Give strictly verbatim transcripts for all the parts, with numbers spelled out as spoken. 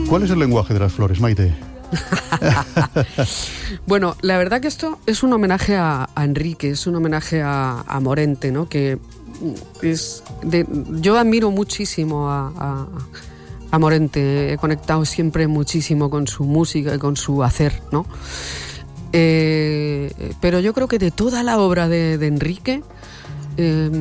¿Cuál es el lenguaje de las flores, Maite? Bueno, la verdad que esto es un homenaje a, a Enrique, es un homenaje a, a Morente, ¿no? Que es de, yo admiro muchísimo a, a, a Morente, he conectado siempre muchísimo con su música y con su hacer, ¿no? Eh, pero yo creo que de toda la obra de, de Enrique, eh,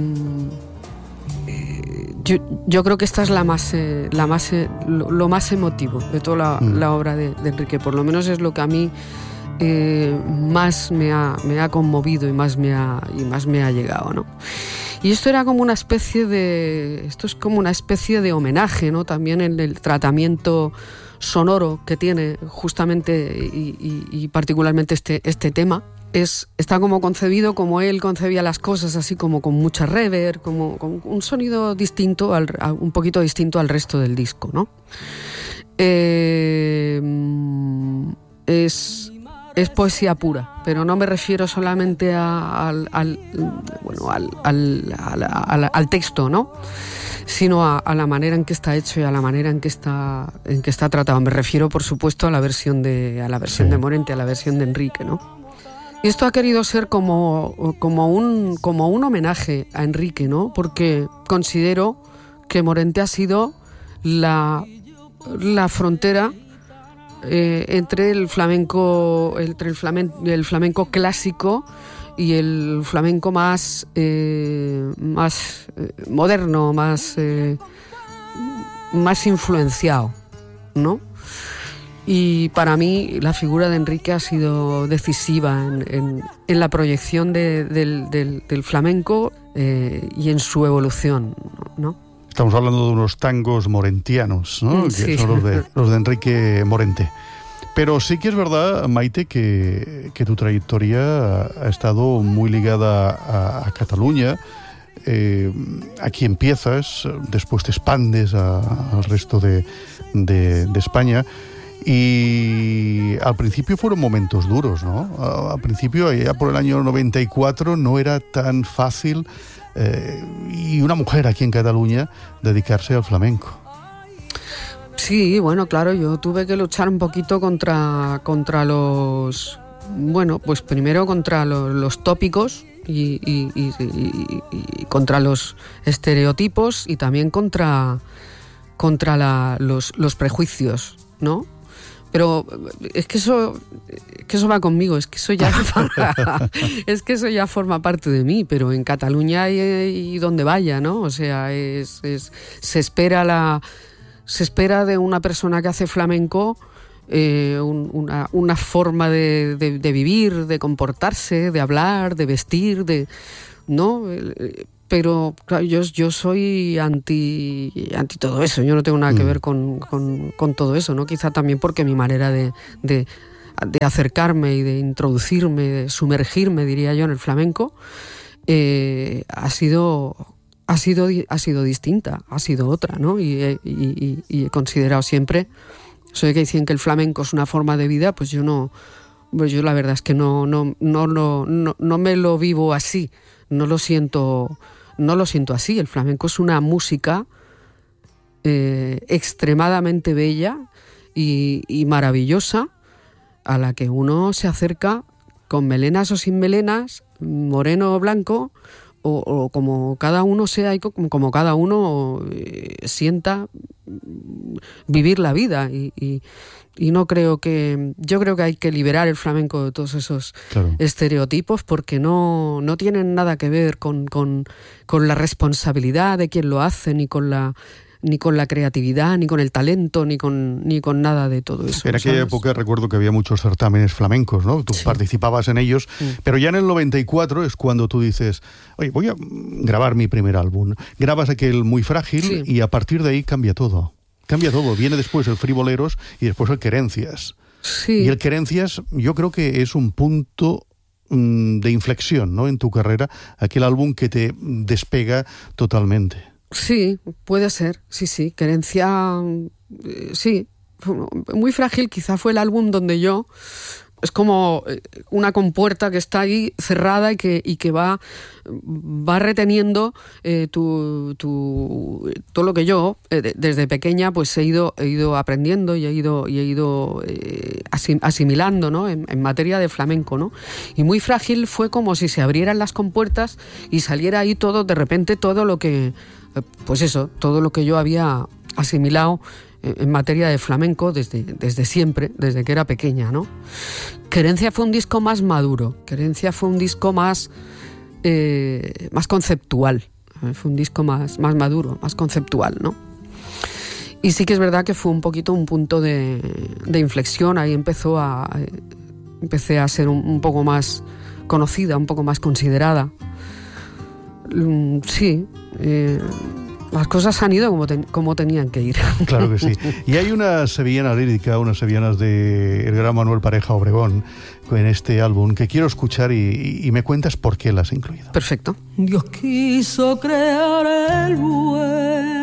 eh, yo, yo creo que esta es la más, eh, la más eh, lo, lo más emotivo de toda la, mm. la obra de, de Enrique. Por lo menos es lo que a mí eh, más me ha, me ha conmovido y más me ha, y más me ha llegado, ¿no? Y esto era como una especie de, esto es como una especie de homenaje, ¿no? También en el tratamiento sonoro que tiene justamente y, y, y particularmente este, este tema. Es, está como concebido como él concebía las cosas, así como con mucha reverb, como con un sonido distinto, al, un poquito distinto al resto del disco, ¿no? Eh, es, es poesía pura, pero no me refiero solamente a, al, al, bueno, al, al, al, al, al texto, ¿no? Sino a, a la manera en que está hecho y a la manera en que está, en que está tratado. Me refiero, por supuesto, a la versión de, a la versión sí. de Morente, a la versión de Enrique, ¿no? Y esto ha querido ser como, como, un, como un homenaje a Enrique, ¿no? Porque considero que Morente ha sido la, la frontera eh, entre el flamenco, entre el flamenco, el flamenco clásico y el flamenco más, eh, más eh, moderno, más, eh, más influenciado, ¿no? Y para mí la figura de Enrique ha sido decisiva en, en, en la proyección de, del, del, del flamenco eh, y en su evolución, ¿no? Estamos hablando de unos tangos morentianos, ¿no? Sí. Que son los de, los de Enrique Morente. Pero sí que es verdad, Maite, que, que tu trayectoria ha estado muy ligada a, a Cataluña. Eh, aquí empiezas, después te expandes a, al resto de, de, de España. Y al principio fueron momentos duros, ¿no? Al principio, ya por el año noventa y cuatro, no era tan fácil, eh, y una mujer aquí en Cataluña, dedicarse al flamenco. Sí, bueno, claro, yo tuve que luchar un poquito contra, contra los... Bueno, pues primero contra los, los tópicos y, y, y, y, y contra los estereotipos y también contra, contra la, los, los prejuicios, ¿no? Pero es que eso, es que eso va conmigo, es que eso ya es que eso ya forma parte de mí, pero en Cataluña y, y donde vaya, ¿no? O sea, es, es, se espera la, se espera de una persona que hace flamenco eh, un, una, una forma de, de, de vivir, de comportarse, de hablar, de vestir, de, ¿no? Pero claro, yo, yo soy anti, anti todo eso, yo no tengo nada que ver con, con, con todo eso, ¿no? Quizá también porque mi manera de, de, de acercarme y de introducirme, de sumergirme, diría yo, en el flamenco, eh, ha sido, ha sido, ha sido distinta, ha sido otra, ¿no? Y, y, y, y he considerado siempre, soy que dicen que el flamenco es una forma de vida, pues yo no, pues yo la verdad es que no, no, no, no, no, no me lo vivo así, no lo siento... No lo siento así. El flamenco es una música eh, extremadamente bella y, y maravillosa a la que uno se acerca con melenas o sin melenas, moreno o blanco, o, o como cada uno sea y como, como cada uno eh, sienta vivir la vida y, y, y no creo que yo creo que hay que liberar el flamenco de todos esos claro. estereotipos porque no, no tienen nada que ver con, con, con la responsabilidad de quien lo hace ni con la ni con la creatividad, ni con el talento, ni con ni con nada de todo eso. En aquella ¿sabes? época recuerdo que había muchos certámenes flamencos, ¿no? Tú sí. participabas en ellos, sí. pero ya en el noventa y cuatro es cuando tú dices, oye, voy a grabar mi primer álbum. Grabas aquel Muy Frágil sí. y a partir de ahí cambia todo. Cambia todo. Viene después el Friboleros y después el Querencias. Sí. Y el Querencias yo creo que es un punto mmm, de inflexión, ¿no? En tu carrera, aquel álbum que te despega totalmente. Sí, puede ser, sí, sí, Querencia, eh, sí, Muy Frágil quizá fue el álbum donde yo es como una compuerta que está ahí cerrada y que, y que va, va reteniendo eh, tu, tu, todo lo que yo eh, desde pequeña pues he ido, he ido aprendiendo y he ido, y he ido eh, asimilando, ¿no? en, en materia de flamenco, ¿no? Y Muy Frágil fue como si se abrieran las compuertas y saliera ahí todo, de repente todo lo que, pues eso, todo lo que yo había asimilado en materia de flamenco desde, desde siempre, desde que era pequeña, ¿no? Querencia fue un disco más maduro, Querencia fue un disco más, eh, más conceptual, ¿eh? Fue un disco más, más maduro, más conceptual, ¿no? Y sí que es verdad que fue un poquito un punto de, de inflexión, ahí empezó a, empecé a ser un, un poco más conocida, un poco más considerada. Sí, eh, las cosas han ido como, ten, como tenían que ir. Claro que sí. Y hay una sevillana lírica, unas sevillanas de el gran Manuel Pareja Obregón en este álbum que quiero escuchar y, y me cuentas por qué las has incluido. Perfecto. Dios quiso crear el buen